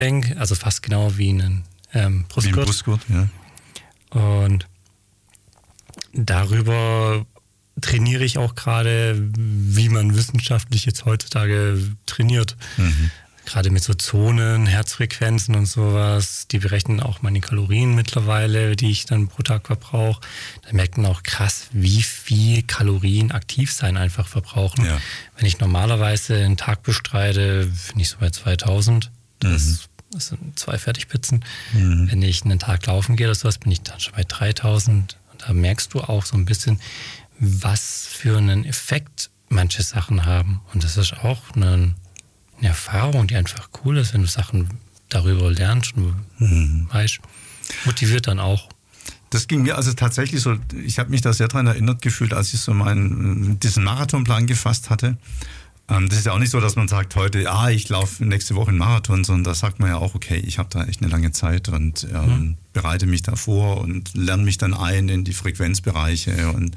also fast genau wie ein Brustgurt. Wie ein Brustgurt, ja. Und darüber trainiere ich auch gerade, wie man wissenschaftlich jetzt heutzutage trainiert. Gerade mit so Zonen, Herzfrequenzen und sowas. Die berechnen auch meine Kalorien mittlerweile, die ich dann pro Tag verbrauche. Da merkt man auch krass, wie viel Kalorien Aktivsein einfach verbrauchen. Ja. Wenn ich normalerweise einen Tag bestreite, bin ich so bei 2000. Das sind 2 Fertigpizzen. Wenn ich einen Tag laufen gehe oder sowas, bin ich dann schon bei 3000. Und da merkst du auch so ein bisschen, was für einen Effekt manche Sachen haben. Und das ist auch eine Erfahrung, die einfach cool ist, wenn du Sachen darüber lernst und weißt, motiviert dann auch. Das ging mir also tatsächlich so, ich habe mich da sehr daran erinnert gefühlt, als ich so diesen Marathonplan gefasst hatte. Das ist ja auch nicht so, dass man sagt heute, ich laufe nächste Woche einen Marathon, sondern da sagt man ja auch, okay, ich habe da echt eine lange Zeit und bereite mich da vor und lerne mich dann ein in die Frequenzbereiche und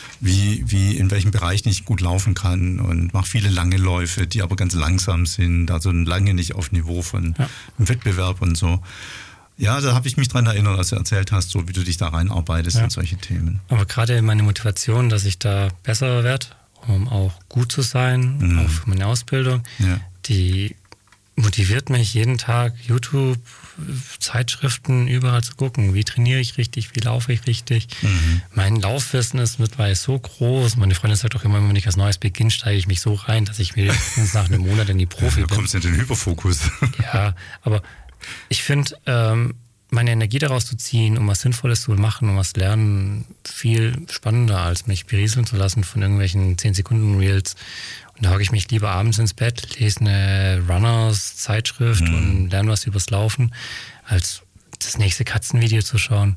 wie in welchen Bereichen ich gut laufen kann und mache viele lange Läufe, die aber ganz langsam sind, also lange nicht auf Niveau von einem Wettbewerb und so. Ja, da habe ich mich dran erinnert, als du erzählt hast, so wie du dich da reinarbeitest in solche Themen. Aber gerade meine Motivation, dass ich da besser werde, um auch gut zu sein, auch für meine Ausbildung, die motiviert mich jeden Tag, YouTube, Zeitschriften, überall zu gucken, wie trainiere ich richtig, wie laufe ich richtig. Mein Laufwissen ist mittlerweile so groß. Meine Freundin sagt auch immer, wenn ich was Neues beginne, steige ich mich so rein, dass ich mir nach einem Monat in die Profi bin. Du kommst in den Hyperfokus. Ja, aber ich finde, meine Energie daraus zu ziehen, um was Sinnvolles zu machen, um was lernen, viel spannender, als mich berieseln zu lassen von irgendwelchen 10-Sekunden-Reels. Und da hocke ich mich lieber abends ins Bett, lese eine Runners-Zeitschrift und lerne was übers Laufen, als das nächste Katzenvideo zu schauen.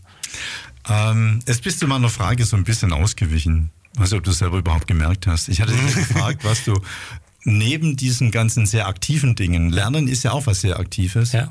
Jetzt bist du meiner Frage so ein bisschen ausgewichen. Ich weiß nicht, ob du es selber überhaupt gemerkt hast. Ich hatte dich gefragt, was du neben diesen ganzen sehr aktiven Dingen, Lernen ist ja auch was sehr Aktives. Ja.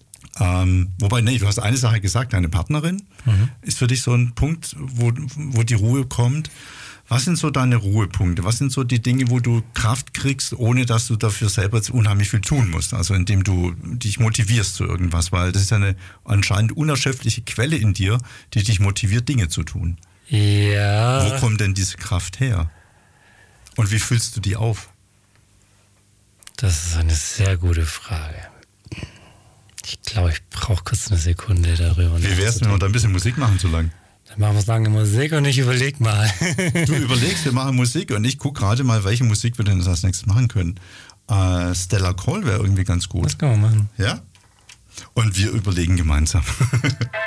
Wobei, du hast eine Sache gesagt, deine Partnerin ist für dich so ein Punkt, wo die Ruhe kommt. Was sind so deine Ruhepunkte? Was sind so die Dinge, wo du Kraft kriegst, ohne dass du dafür selber jetzt unheimlich viel tun musst? Also indem du dich motivierst zu irgendwas, weil das ist ja eine anscheinend unerschöpfliche Quelle in dir, die dich motiviert, Dinge zu tun. Ja. Wo kommt denn diese Kraft her? Und wie füllst du die auf? Das ist eine sehr gute Frage. Ich glaube, ich brauche kurz eine Sekunde darüber. Wie wär's, wenn wir da ein bisschen Musik machen so lang? Dann machen wir lange Musik und ich überleg mal. Du überlegst, wir machen Musik und ich gucke gerade mal, welche Musik wir denn als nächstes machen können. Stella Cole wäre irgendwie ganz gut. Das kann man machen. Ja? Und wir überlegen gemeinsam.